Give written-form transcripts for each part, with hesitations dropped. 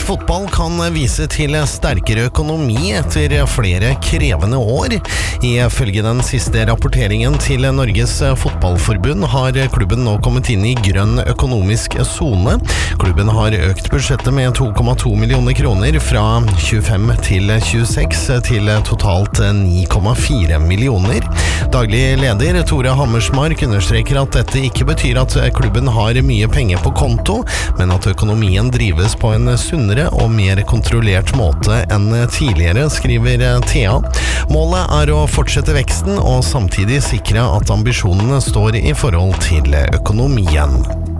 fotball kan vise til sterkere økonomi etter flere krevende år. Ifølge den siste rapporteringen til Norges fotballforbund har klubben nå kommet inn i grønn økonomisk zone. Klubben har økt budsjettet med 2,2 millioner kroner fra 25 til 26 til totalt 9,4 millioner. Daglig leder Tore Hammersmark understreker at dette ikke betyr at klubben har mye penger på konto, men at økonomien drives på en sunnere og mer kontrollert måte enn tidligere, skriver Thea. Målet er å fortsette veksten og samtidig sikre at ambisjonene står i forhold til økonomien.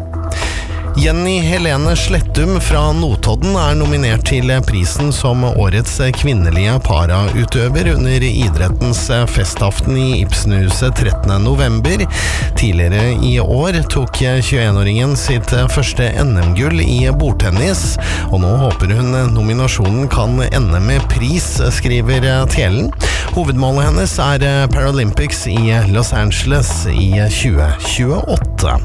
Jenny Helene Slettum fra Notodden er nominert til prisen som årets kvinnelige parautøver under idrettens festaften i Ibsenhuset 13. november. Tidligere i år tok 21-åringen sitt første NM-gull i bordtennis, og nå håper hun nominasjonen kan ende med pris, skriver Telen. Hovedmålet hennes er Paralympics i Los Angeles i 2028.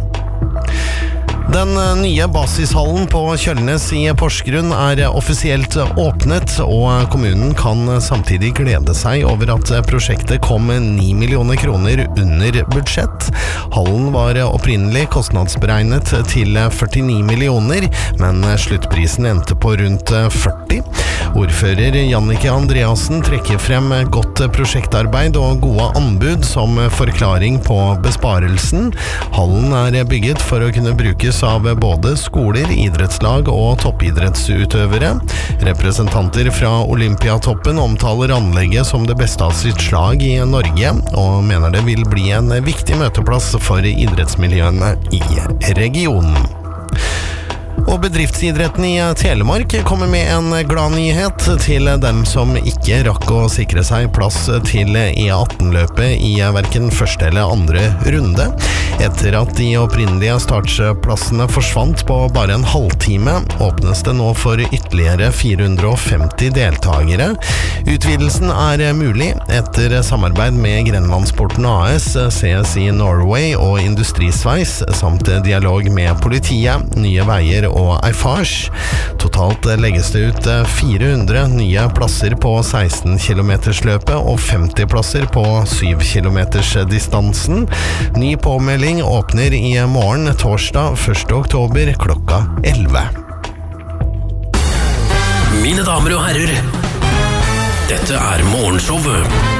Den nye basishallen på Kjølnes i Porsgrunn er offisielt åpnet, og kommunen kan samtidig glede seg over at prosjektet kom 9 millioner kroner under budsjett. Hallen var opprinnelig kostnadsberegnet til 49 millioner, men sluttprisen endte på rundt 40. Ordfører Jannike Andreasen trekker frem godt prosjektarbeid og gode anbud som forklaring på besparelsen. Hallen er bygget for å kunne brukes av både skoler, idrettslag og toppidrettsutøvere. Representanter fra Olympiatoppen omtaler anlegget som det beste av sitt slag i Norge, og mener det vil bli en viktig møteplass for idrettsmiljøene i regionen. Og bedriftsidretten i Telemark kommer med en glad nyhet til dem som ikke rakk å sikre seg plass til E18-løpet i hverken første eller andre runde. Etter at de opprinnelige startplassene forsvant på bare en halvtime, åpnes det nå for ytterligere 450 deltagere. Utvidelsen er mulig etter samarbeid med Grenlandsporten AS, CSI Norway og Industrisveis, samt dialog med politiet, Nye Veier og Eiffage. Totalt legges det ut 400 nye plasser på 16 km-løpet og 50 plasser på 7 km-distansen. Ny påmelding åpner i morgen, torsdag 1. oktober klokka 11. Mine damer og herrer, dette er Morgenshowet